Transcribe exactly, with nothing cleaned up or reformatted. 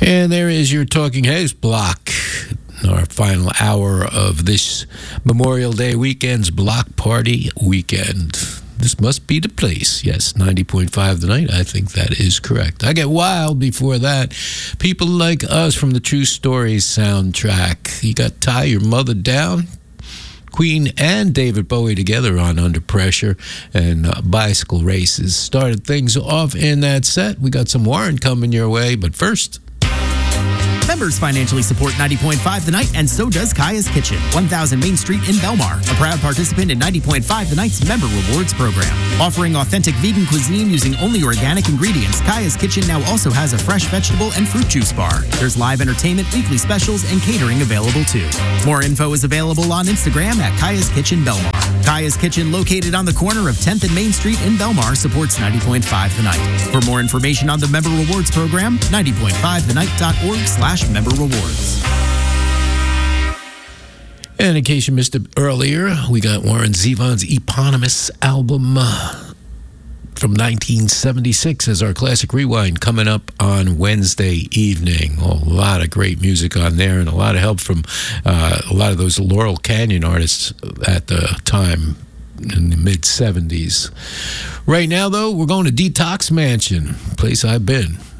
And there is your Talking Heads block, our final hour of this Memorial Day weekend's block party weekend. This must be the place. Yes, ninety point five tonight. I think that is correct. I Get Wild before that. People Like Us from the True Stories soundtrack. You got Tie Your Mother Down. Queen and David Bowie together on Under Pressure, and uh, Bicycle Races started things off in that set. We got some Warren coming your way, but first... Members financially support ninety point five The Night, and so does Kaya's Kitchen, one thousand Main Street in Belmar, a proud participant in ninety point five The Night's Member Rewards program. Offering authentic vegan cuisine using only organic ingredients, Kaya's Kitchen now also has a fresh vegetable and fruit juice bar. There's live entertainment, weekly specials, and catering available too. More info is available on Instagram at Kaya's Kitchen Belmar. Kaya's Kitchen, located on the corner of tenth and Main Street in Belmar, supports ninety point five The Night. For more information on the Member Rewards program, ninety point five the night dot org slash member rewards. And in case you missed it earlier, we got Warren Zevon's eponymous album uh, from nineteen seventy-six as our classic rewind coming up on Wednesday evening. A lot of great music on there and a lot of help from uh, a lot of those Laurel Canyon artists at the time in the mid seventies. Right now, though, we're going to Detox Mansion, place I've been.